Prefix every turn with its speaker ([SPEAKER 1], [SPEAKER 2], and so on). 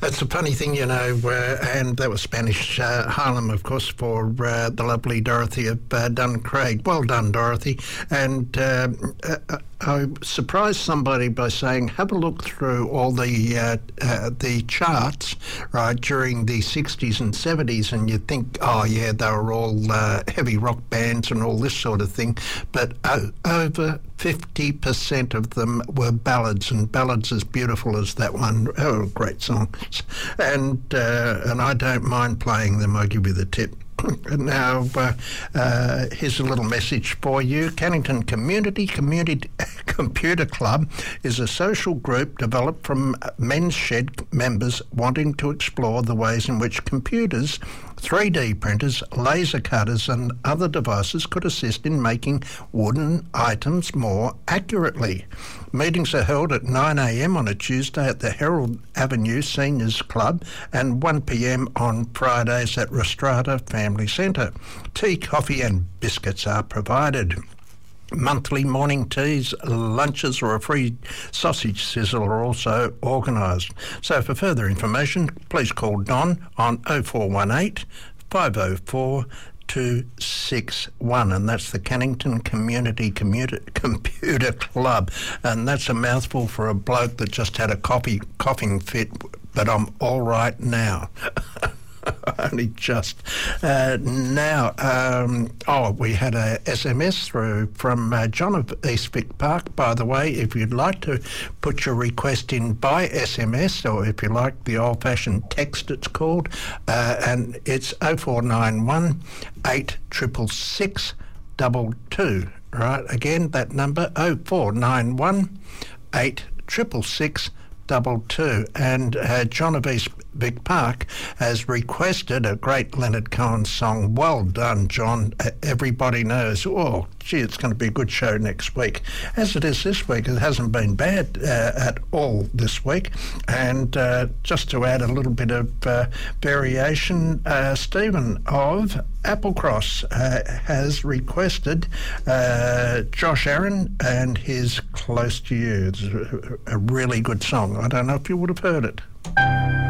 [SPEAKER 1] It's a funny thing, and that was Spanish Harlem, of course, for the lovely Dorothy of Duncraig. Well done, Dorothy. And I surprised somebody by saying, have a look through all the charts, right, during the 60s and 70s, and you think, oh, yeah, they were all heavy rock bands and all this sort of thing. But over 50% of them were ballads, and ballads as beautiful as that one. Oh, great songs. And I don't mind playing them, I'll give you the tip. Now, here's a little message for you. Cannington Community Computer Club is a social group developed from Men's Shed members wanting to explore the ways in which computers, 3D printers, laser cutters and other devices could assist in making wooden items more accurately. Meetings are held at 9 a.m. on a Tuesday at the Herald Avenue Seniors Club and 1 p.m. on Fridays at Restrata Family Centre. Tea, coffee and biscuits are provided. Monthly morning teas, lunches or a free sausage sizzle are also organised. So for further information, please call Don on 0418 504 261, and that's the Cannington Community Computer Club, and that's a mouthful for a bloke that just had a coughing fit, but I'm all right now. Only just now. We had a SMS through from John of East Vic Park. By the way, if you'd like to put your request in by SMS, or if you like the old-fashioned text, it's called, and it's 0491 866 22. Right, again, that number 0491 866 22. And John of East Vic Park has requested a great Leonard Cohen song. Well done, John. Everybody knows, oh, gee, it's going to be a good show next week. As it is this week, it hasn't been bad at all this week. And just to add a little bit of variation, Stephen of Applecross has requested Josh Aaron and his Close to You. It's a really good song. I don't know if you would have heard it.